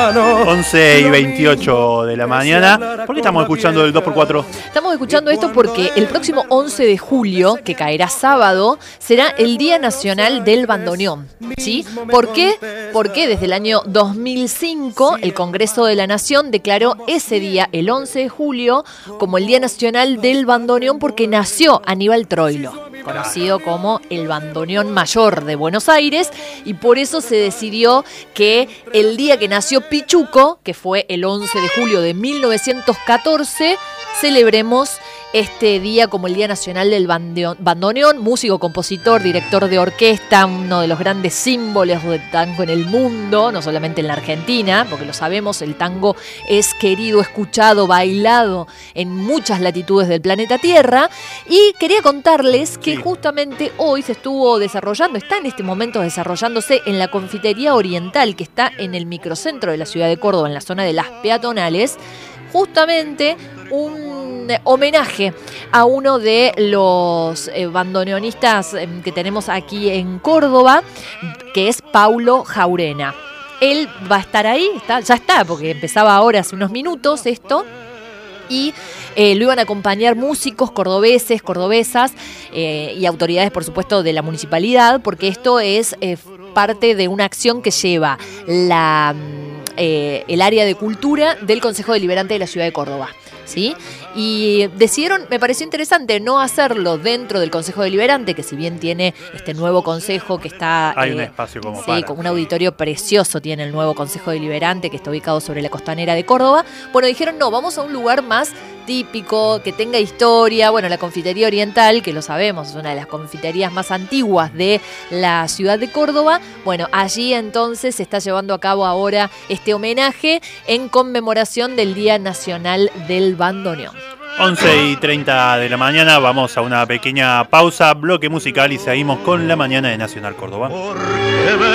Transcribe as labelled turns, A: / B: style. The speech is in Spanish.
A: 11:28 de la mañana. ¿Por qué estamos escuchando el 2x4?
B: Estamos escuchando esto porque el próximo 11 de julio, que caerá sábado, será el Día Nacional del Bandoneón. ¿Sí? ¿Por qué? Porque desde el año 2005 el Congreso de la Nación declaró ese día, el 11 de julio, como el Día Nacional del Bandoneón porque nació Aníbal Troilo, conocido como el bandoneón mayor de Buenos Aires, y por eso se decidió que el día que nació Pichuco, que fue el 11 de julio de 1914, celebremos este día como el Día Nacional del Bandoneón. Músico, compositor, director de orquesta, uno de los grandes símbolos del tango en el mundo, no solamente en la Argentina, porque lo sabemos, el tango es querido, escuchado, bailado en muchas latitudes del planeta Tierra. Y quería contarles que justamente hoy se estuvo desarrollando, está en este momento desarrollándose en la Confitería Oriental, que está en el microcentro de la ciudad de Córdoba, en la zona de las peatonales, justamente un homenaje a uno de los bandoneonistas que tenemos aquí en Córdoba, que es Paulo Jaurena. Él va a estar ahí, ya está, porque empezaba ahora hace unos minutos esto, y lo iban a acompañar músicos cordobeses, cordobesas y autoridades, por supuesto, de la municipalidad, porque esto es parte de una acción que lleva el área de cultura del Consejo Deliberante de la Ciudad de Córdoba. ¿Sí? Y decidieron, me pareció interesante, no hacerlo dentro del Consejo Deliberante, que si bien tiene este nuevo consejo que está...
A: Hay un espacio como para...
B: Sí, con un auditorio precioso tiene el nuevo Consejo Deliberante, que está ubicado sobre la costanera de Córdoba. Bueno, dijeron, no, vamos a un lugar más típico, que tenga historia. Bueno, la Confitería Oriental, que lo sabemos, es una de las confiterías más antiguas de la ciudad de Córdoba. Bueno, allí entonces se está llevando a cabo ahora este homenaje en conmemoración del Día Nacional del Bandoneón.
A: 11:30 de la mañana, vamos a una pequeña pausa, bloque musical y seguimos con la mañana de Nacional Córdoba.